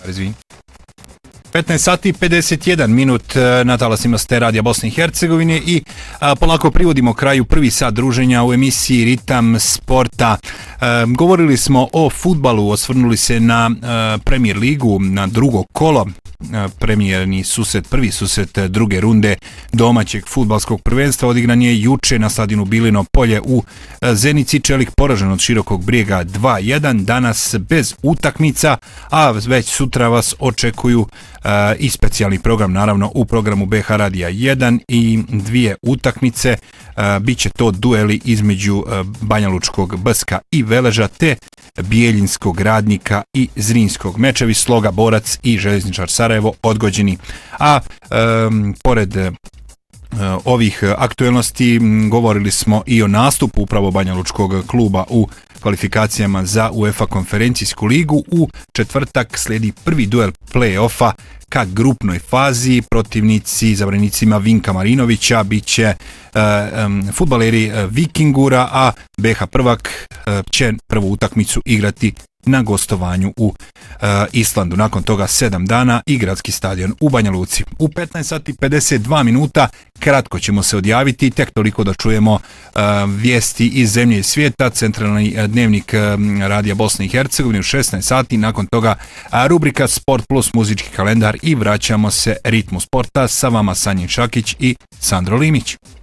Izvini. 15 sati 51 minut na talasima ste Radija Bosne i Hercegovine i polako privodimo kraju prvi sat druženja u emisiji Ritam sporta. Govorili smo o fudbalu, osvrnuli se na Premier ligu, na drugo kolo, premijerni susret, prvi susret druge runde domaćeg fudbalskog prvenstva odigran je juče na stadionu Bilino polje u Zenici. Čelik poražen od Širokog Brijega 2-1, danas bez utakmica, a već sutra vas očekuju i specijalni program, naravno u programu BH Radija 1 i dvije utakmice. Biće to dueli između Banjalučkog Brska i Veleža te Bijeljinskog Radnika i Zrinskog. Mečevi Sloga Borac i Željezničar Sarajevo odgođeni. A pored ovih aktuelnosti govorili smo i o nastupu upravo Banjalučkog kluba u kvalifikacijama za UEFA konferencijsku ligu. U četvrtak slijedi prvi duel play-offa ka grupnoj fazi. Protivnici zabranicima Vinka Marinovića biće fudbaleri Vikingura, a BH prvak će prvu utakmicu igrati na gostovanju u Islandu. Nakon toga 7 dana i gradski stadion u Banja Luci. U 15 sati 52 minuta kratko ćemo se odjaviti, tek toliko da čujemo vijesti iz zemlje i svijeta, centralni dnevnik Radija Bosne i Hercegovine u 16 sati, nakon toga rubrika Sport plus muzički kalendar i vraćamo se ritmu sporta sa vama Sanjin Šakić i Sandro Limić.